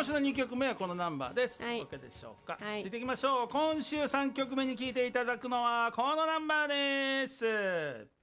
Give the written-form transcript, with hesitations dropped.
今週の2曲目はこのナンバーです、 はい、 OK でしょうか、 はい、 ついていきましょう。今週3曲目に聴いていただくのはこのナンバーです。